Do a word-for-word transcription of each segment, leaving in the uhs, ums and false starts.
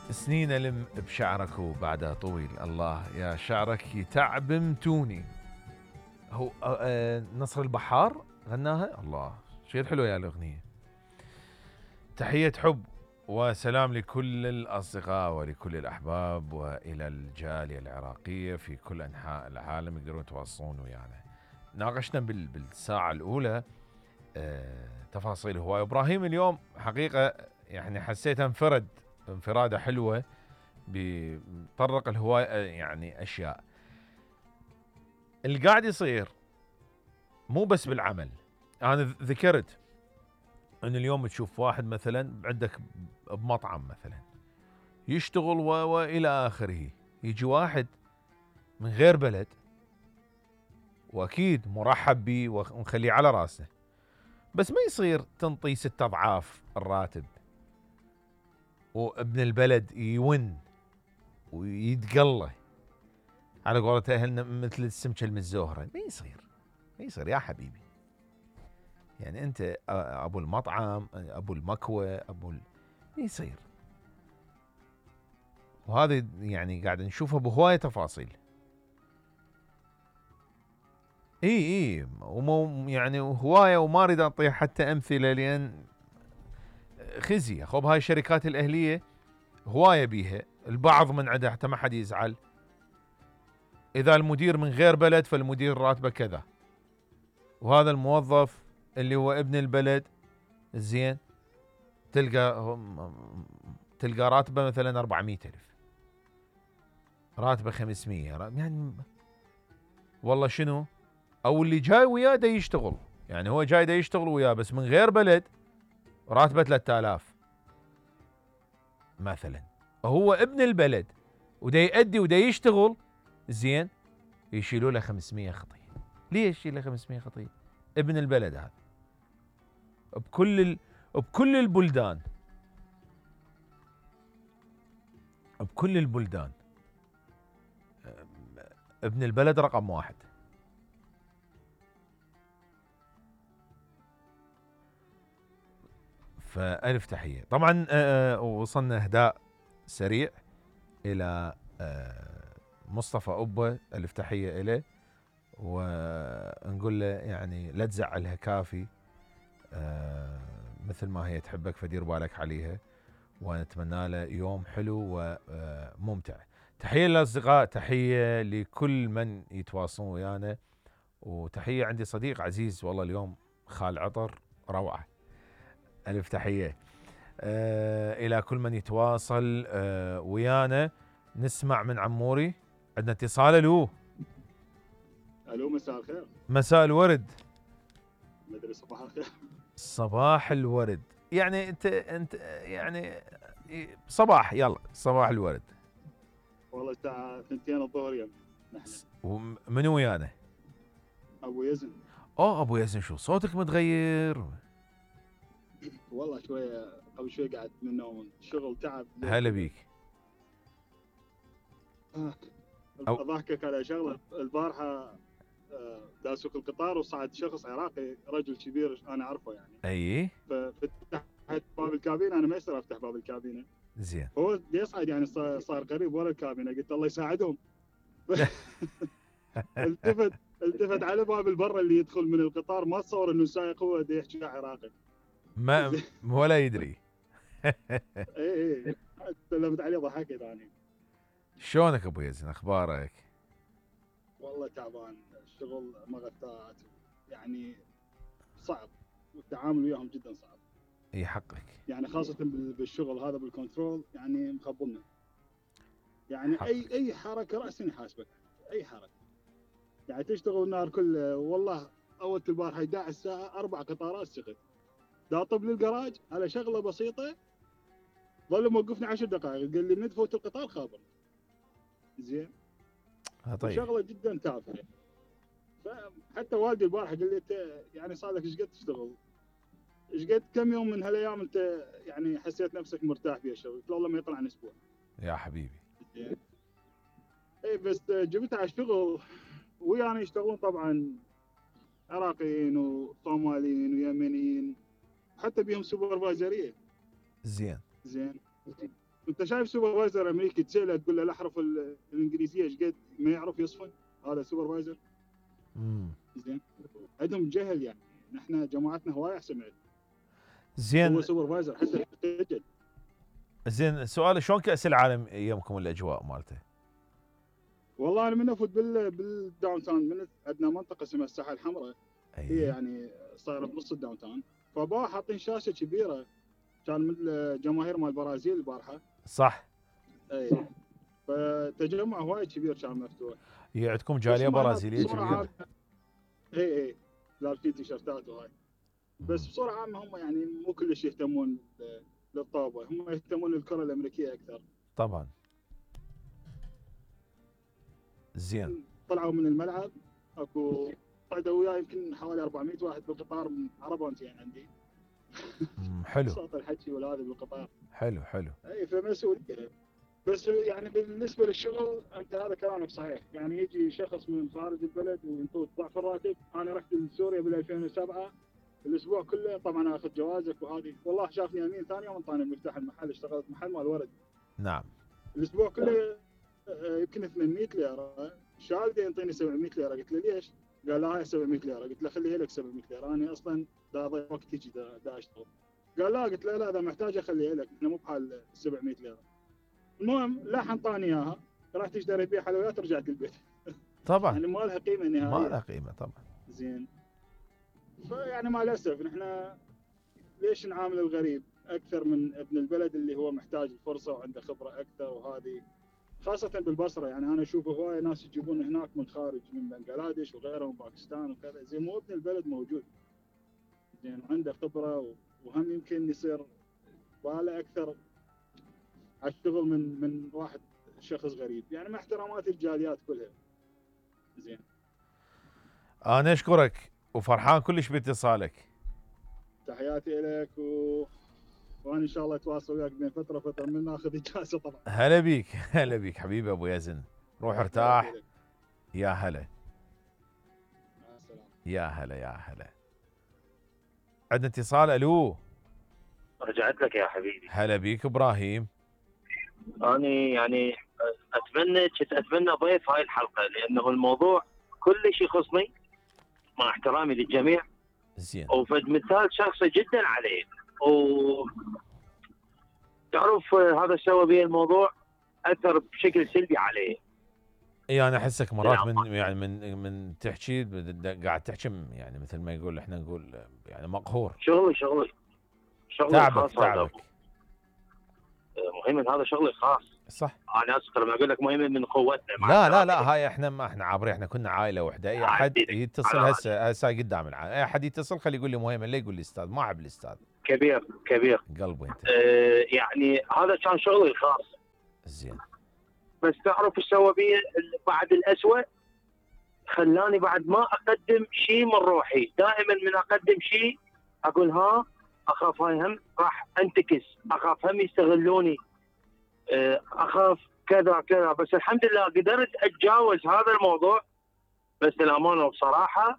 سنين ألم بشعرك وبعدها طويل، الله يا شعرك يتعبمتوني. هو آه آه، نصر البحار غناها، الله شيء حلو يا الأغنية. تحية حب وسلام لكل الأصدقاء ولكل الأحباب وإلى الجالية العراقية في كل أنحاء العالم يقدرون يتواصلون ويانا. ناقشنا بال- بالساعة الأولى آه تفاصيل هواية. إبراهيم اليوم حقيقة يعني حسيت انفرد انفرادة حلوة، بيطرق الهواية يعني أشياء اللي قاعد يصير مو بس بالعمل. أنا ذكرت أن اليوم تشوف واحد مثلا عندك بمطعم مثلا يشتغل و... وإلى آخره، يجي واحد من غير بلد وأكيد مرحب به ونخليه على راسه، بس ما يصير تنطي ست أضعاف الراتب وابن البلد يون ويتقله على قولة أهلنا مثل السمكة المزوهرة. ما يصير، ما يصير يا حبيبي. يعني أنت أبو المطعم، أبو المكوى، أبو ال... ما يصير. وهذا يعني قاعد نشوفه بهواية تفاصيل. اي اي ومو يعني هوايه، وما اريد اعطي حتى امثله لان خزي اخو بهاي الشركات الاهليه هوايه بيها. البعض من عندها حتى ما حد يزعل، اذا المدير من غير بلد فالمدير راتبه كذا، وهذا الموظف اللي هو ابن البلد زين تلقى تلقى راتبه مثلا أربعمية ألف، راتبه خمسمية، يعني والله شنو. او اللي جاي وياه دا يشتغل، يعني هو جاي دا يشتغل وياه بس من غير بلد راتبه ثلاثة آلاف مثلا. هو ابن البلد ودا يأدي ودا يشتغل زين، يشيلوا له خمسمية خطيه. ليش يشيل له خمسمية خطيه؟ ابن البلد هذا بكل ال... بكل البلدان، بكل البلدان ابن البلد رقم واحد. فألف تحية. طبعا آه، وصلنا اهداء سريع الى آه، مصطفى أبا، ألف تحية إليه، ونقول له يعني لا تزعلها كافي، آه مثل ما هي تحبك فدير بالك عليها، ونتمنى له يوم حلو وممتع. تحية للأصدقاء، تحية لكل من يتواصلون ويانا، وتحية عندي صديق عزيز والله اليوم خال عطر روعة، ألف تحية. آه إلى كل من يتواصل آه ويانا. نسمع من عموري، عندنا اتصال. الو الو مساء الخير. مساء الورد. مدري صباح الخير. صباح الورد. يعني انت انت يعني صباح، يلا صباح الورد. والله الساعة اثنتين الظهر يم نحن. ومنو ويانا؟ ابو يزن. اوه ابو ياسين، شو صوتك متغير؟ والله شوية قبل شوي قعدت من النوم، شغل تعب. هلا بيك. آه. أو اضحكك على شغلة البارحة. آه، داسوك القطار وصعد شخص عراقي، رجل كبير انا اعرفه يعني. اي ففتحت باب الكابينة، انا ما يصير افتح باب الكابينة، زين. هو يصعد يعني صار قريب ورا الكابينة، قلت الله يساعدهم. التفت التفت على باب البر اللي يدخل من القطار، ما تصور انه السائق هو دا يحكي عراقي. ما ولا يدري. اي اي سلمت عليه ضحكت انا. شلونك ابو ياسين، اخبارك؟ والله تعبان، الشغل مغثات يعني صعب، والتعامل وياهم جدا صعب. اي حقك. يعني خاصة بالشغل هذا بالكنترول، يعني مخبلنا. يعني اي حقك. اي حركة رأسا يحاسبك، اي حركة. يعني تشتغل النهار كله والله. اول البارحة احد عشر الساعة اربع قطارات سقط، داطب للجراج على شغلة بسيطة، ظل موقفني عشر دقائق، قال لي من تفوت القطار خابر. زين. ها طيب. وشغله جدا تافهه. فحتى والدي البارحه قال لي انت يعني صار لك ايش قد تشتغل؟ ايش قد كم يوم من هالايام انت يعني حسيت نفسك مرتاح في الشغل؟ قلت له والله ما يطلع عن اسبوع. يا حبيبي. زين. اي بس جبتها على الشغل، ويانا يشتغلون طبعا عراقيين وصوماليين ويمنيين، حتى بيهم سوبرفايزريه. زين. زين. انت شايف سوبرفايزر امريكي تساله تقول له الاحرف ال- الانجليزيه ايش قد ما يعرف يصفن، هذا سوبرفايزر. امم زين، عندهم جهل يعني. نحن جماعتنا هواي احسن منه. هو زين سوبرفايزر حتى خجل. زين سؤال، شلون كأس العالم يمكم الاجواء مالته؟ والله انا من افوت بال بالداون تاون، من عندنا منطقه اسمها الساحه الحمراء، هي اي يعني صايره بنص الداون تاون، فبا حاطين شاشه كبيره، كان من الجماهير مال البرازيل البارحه. صح. اي، فتجمع هواي كبير كان مفتوح. هي عندكم بس جاليه هم هناك برازيليه بصوره كبيره. عامه، اي اي لابسين تيشرتات وهاي. بس مم. بصوره عامه هم يعني مو كلش يهتمون للطابه، هم يهتمون للكره الامريكيه اكثر. طبعا. زين. طلعوا من الملعب، اكو قعدوا وياي يمكن حوالي أربعمية واحد بالقطار من عربونتين عندي. مم. حلو صوت الحكي والهذا بالقطار. حلو حلو. اي، فمسؤوليه. بس يعني بالنسبه للشغل، انت هذا كلامك صحيح، يعني يجي شخص من خارج البلد وينطوه ضعف الراتب. انا رحت لسوريا بال ألفين وسبعة، الاسبوع كله طبعا اخذ جوازك وهذه، والله شافني امين ثاني يوم انطاني مفتاح المحل، اشتغلت محل مال ورد. نعم. الاسبوع كله آه، يمكن ثمانمية ليره، شالدي ينطيني سبعمية ليره. قلت له ليش؟ قال لا هاي سبعمية ليره. قلت له خليها لك سبعمية ليره، انا اصلا دا اضيع وقت تجي دا, دا اشتغل. قال لا. قلت له لا، اذا محتاج اخليها لك، احنا مو بحال سبعمية ليره. المهم لا حنطاني اياها، رحت اشتريت بيها حلويات ورجعت البيت. طبعا يعني ما لها قيمه ما نهائيه. لها قيمه طبعا. زين، فيعني مع الاسف نحن ليش نعامل الغريب اكثر من ابن البلد اللي هو محتاج الفرصه وعنده خبره اكثر وهذه، خاصه بالبصره. يعني انا اشوف هواي ناس يجيبون هناك من خارج، من بنغلاديش وغيرهم، باكستان وكذا، زين مو ابن البلد موجود زين وعنده خبره، وهم يمكن يصير باله اكثر على الشغل من من واحد شخص غريب. يعني مع احترامات الجاليات كلها. زين، انا اشكرك وفرحان كلش باتصالك. تحياتي لك و... وانا ان شاء الله اتواصل وياك بين فتره وفتره من ناخذ اجازه طبعا. هلا بيك هلا بيك حبيبي ابو يزن، روح ارتاح. تحياتي لك. يا هلا مع السلامه. يا هلا يا هلا. عندنا اتصال. الو. رجعت لك يا حبيبي. هلا بيك ابراهيم. أنا يعني أتمنى كنت أتمنى ضيف هاي الحلقة، لأنه الموضوع كلش يخصني مع احترامي للجميع، زين. وفد مثال شخصي جدا عليه. و تعرف هذا سوى بي الموضوع أثر بشكل سلبي عليه. اي انا احسك مرات من يعني من من تحكي قاعد تحكي يعني مثل ما يقول احنا نقول يعني مقهور. شغلي شغلي شغلي تعبك الخاص هذا. تعبك. مهم، هذا شغلي الخاص. صح. أنا أذكر لما أقول لك مهم من قوتنا. مع لا لا احترامي لا لك. هاي احنا ما احنا عابرين، احنا كنا عائله واحده. اي احد عادي. يتصل على هسه هسه قدام العالم، اي احد يتصل خليه يقول لي مهم، لا يقول لي استاذ، ما احب الاستاذ. كبير كبير قلبي انت. آه يعني هذا كان شغلي الخاص. زين. بس تعرف ايش سوى بي بعد الأسوأ؟ خلاني بعد ما اقدم شيء من روحي. دائما من اقدم شيء اقول ها اخاف هاي هم راح انتكس، اخاف هم يستغلوني، اخاف كذا كذا. بس الحمد لله قدرت اتجاوز هذا الموضوع. بس الامانه وبصراحه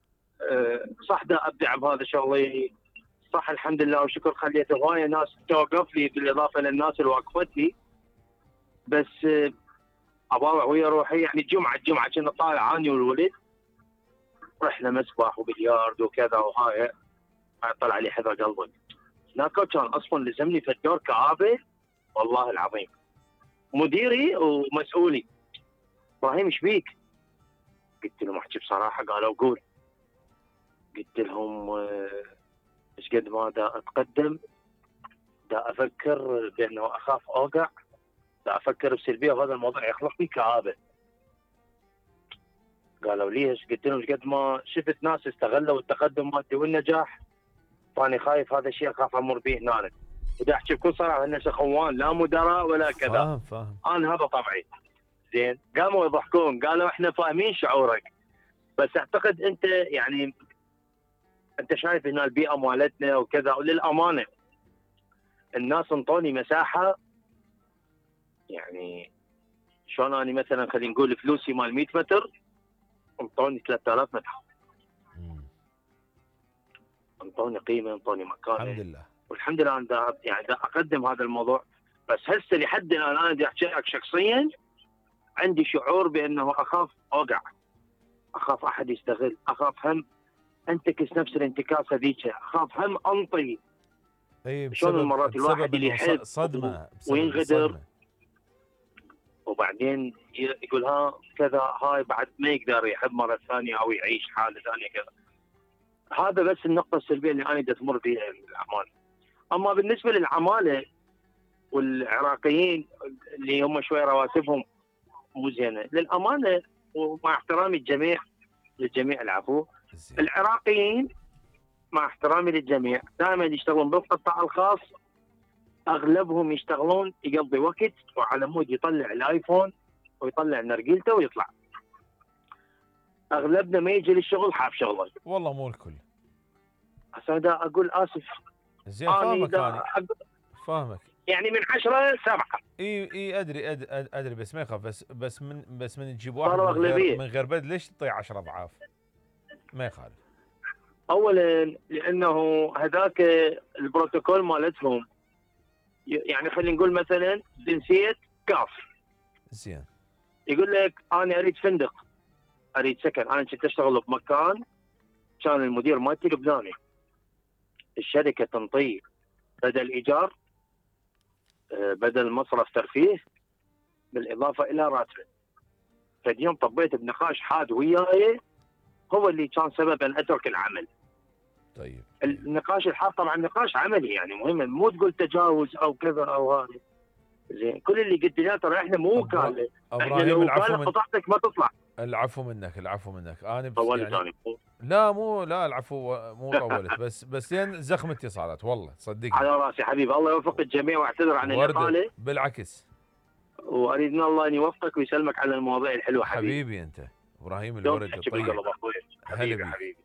صح دا ابدع بهذا شغلي. صح الحمد لله وشكر، خليت هوايه ناس توقف لي بالاضافه للناس اللي وقفت لي. بس اضاوع ويا روحي. يعني الجمعه الجمعه كنا طالع اني والولد، رحنا مسبح وبليارد وكذا وهاي، طلع لي حذر قلبي. هناك كان اصلا لزمني في الدور كآبه والله العظيم. مديري ومسؤولي ابراهيم ايش بيك؟ قلت لهم احكي بصراحه. قالوا قول. قلت لهم ايش قد ما دا اتقدم دا افكر بانه اخاف اوقع، دا افكر بسلبيه وهذا الموضوع يخلق لي كآبه. قالوا ليش؟ قلت لهم قد ما شفت ناس استغلوا التقدم مالتي والنجاح، فاني خايف هذا الشيء اخاف امر به هناك. بدي احكي بكل صراحه، الناس اخوان لا مدراء ولا كذا. فاهم فاهم. انا هذا طبعي. زين، قاموا يضحكون قالوا احنا فاهمين شعورك، بس اعتقد انت يعني انت شايف هنا البيئه مالتنا وكذا. وللامانه الناس انطوني مساحه. يعني شلون اني مثلا خلينا نقول فلوسي مال مئة متر انطوني ثلاثة آلاف متر. انطوني قيمه، انطوني مكانه. الحمد لله. والحمد لله انا يعني دا اقدم هذا الموضوع بس هسه لحد الان انا بدي احكي لك شخصيا عندي شعور بانه اخاف اوقع، اخاف احد يستغل، اخاف هم انتكس نفس الانتكاسه ذيك، اخاف هم انطي. اي شلون بسبب المرات الواحد بسبب اللي انه يحب صدمه، بسبب وينغدر الصدمة. وبعدين يقول ها كذا، هاي بعد ما يقدر يحب مره ثانيه او يعيش حاله ثانيه كذا. هذا بس النقطه السلبيه اللي انا بدي تمر فيها العماله. اما بالنسبه للعماله والعراقيين اللي هم شوي رواتبهم مو زينه، للامانه ومع احترامي الجميع للجميع العفو، زين. العراقيين مع احترامي للجميع دائما يشتغلون بالقطاع الخاص، اغلبهم يشتغلون يقضي وقت وعلى مود يطلع الايفون ويطلع نرجيلته ويطلع. اغلبنا ما يجي للشغل حاب شغله. والله مو الكل. هسه دا اقول اسف. زين أنا فاهمك دا انا أق- فاهمك. يعني من عشرة سبعة. اي اي ادري ادري, أدري بس ما يخاف، بس بس من بس من تجيب واحد صاروا من غير أغلبية. من غير بد ليش تعطيه عشرة اضعاف؟ ما يخالف. اولا لانه هذاك البروتوكول مالتهم، يعني خلينا نقول مثلا جنسيه كاف، زين. يقول لك انا اريد فندق، اريد سكن، انا كنت اشتغل بمكان كان المدير مالتي لبناني، الشركه تنطي بدل ايجار بدل مصرف ترفيه بالاضافه الى راتبه. فاليوم طبيت بنقاش حاد وياي هو اللي كان سبب ان اترك العمل. طيب النقاش الحاد طبعا نقاش عملي يعني مهم، مو تقول تجاوز او كذا او هذا. زين كل اللي قلت له ترى احنا مو وكاله، احنا ابراهيم لو العفو وكاله من قطعتك ما تطلع. العفو منك العفو منك انا بس طولت يعني يعني. لا مو لا العفو مو طولت بس بس لين زخمتي صارت والله صدقني. على راسي حبيبي، الله يوفق الجميع واعتذر عن الاطاله. بالعكس. واريد من الله ان يوفقك ويسلمك على المواضيع الحلوه حبيبي. حبيبي انت ابراهيم دوم الورد تحكي الطيب. بالقلب اخوي. هلا حبيبي بيك. حبيبي.